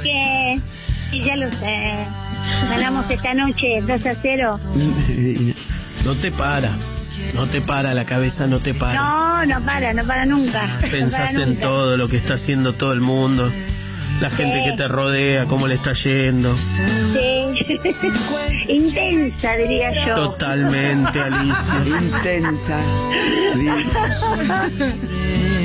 que sí, ya lo sé. Ganamos esta noche 2-0. No te para la cabeza, no te para. No para nunca. Pensás en todo lo que está haciendo todo el mundo, la gente que te rodea, cómo le está yendo. Sí. Intensa, diría yo. Totalmente, Alicia. Intensa.